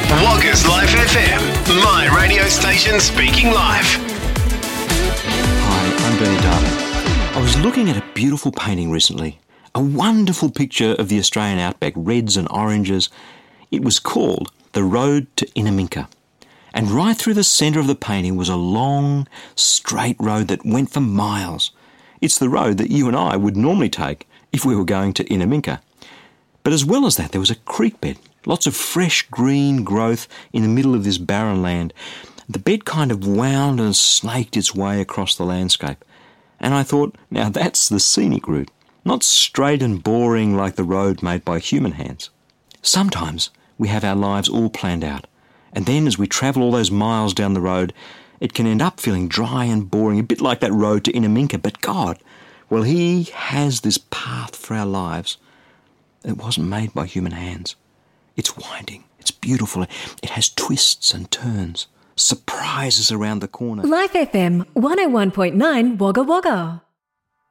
Wagga's Life FM, my radio station speaking live. Hi, I'm Bernie Darling. I was looking at a beautiful painting recently, a wonderful picture of the Australian outback, reds and oranges. It was called The Road to Inaminka. And right through the centre of the painting was a long, straight road that went for miles. It's the road that you and I would normally take if we were going to Inaminka. But as well as that, there was a creek bed, lots of fresh green growth in the middle of this barren land. The bed kind of wound and snaked its way across the landscape. And I thought, now that's the scenic route, not straight and boring like the road made by human hands. Sometimes we have our lives all planned out, and then as we travel all those miles down the road, it can end up feeling dry and boring, a bit like that road to Inaminka. But God, well, He has this path for our lives. It wasn't made by human hands. It's winding, it's beautiful, it has twists and turns, surprises around the corner. Life FM 101.9 Wagga Wagga.